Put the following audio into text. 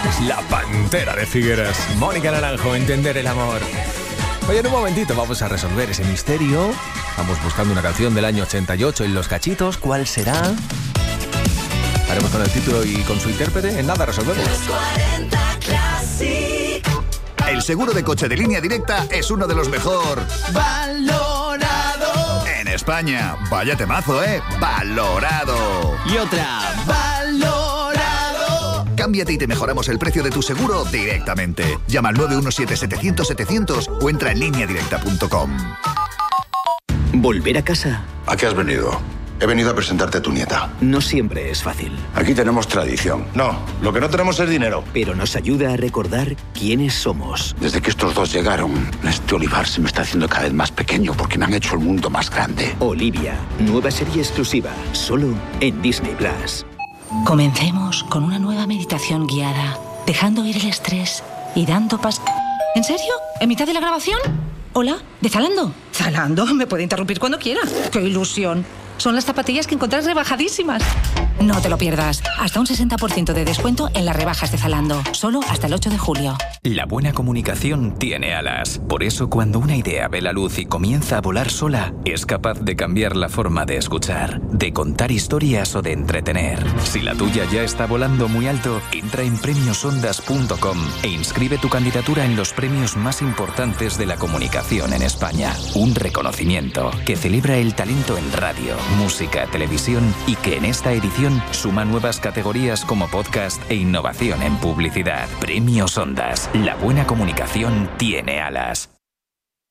La Pantera de Figueras. Mónica Naranjo, Entender el amor. Oye, en un momentito vamos a resolver ese misterio. Estamos buscando una canción del año 88 en Los Cachitos. ¿Cuál será? Haremos con el título y con su intérprete. En nada resolvemos. Los 40 Classic. El seguro de coche de Línea Directa es uno de los mejor Valorado. en España. Vaya temazo, ¿eh? Valorado. Y otra. Valorado. Cámbiate y te mejoramos el precio de tu seguro directamente. Llama al 917-700-700 o entra en lineadirecta.com. Volver a casa ¿A qué has venido? He venido a presentarte a tu nieta. no siempre es fácil, Aquí tenemos tradición. No, lo que no tenemos es dinero. pero nos ayuda a recordar quiénes somos. Desde que estos dos llegaron, este olivar se me está haciendo cada vez más pequeño porque me han hecho el mundo más grande. Olivia, nueva serie exclusiva, solo en Disney Plus. Comencemos con una nueva meditación guiada, dejando ir el estrés y dando ¿En serio? ¿En mitad de la grabación? Hola, ¿de Zalando? Zalando, me puede interrumpir cuando quiera. ¡Qué ilusión! Son las zapatillas que encontrás rebajadísimas. No te lo pierdas. Hasta un 60% de descuento en las rebajas de Zalando. Solo hasta el 8 de julio. La buena comunicación tiene alas. Por eso, cuando una idea ve la luz y comienza a volar sola, es capaz de cambiar la forma de escuchar, de contar historias o de entretener. Si la tuya ya está volando muy alto, entra en premiosondas.com e inscribe tu candidatura en los premios más importantes de la comunicación en España. Un reconocimiento que celebra el talento en radio, música, televisión y que en esta edición suma nuevas categorías como podcast e innovación en publicidad. Premios Ondas. La buena comunicación tiene alas.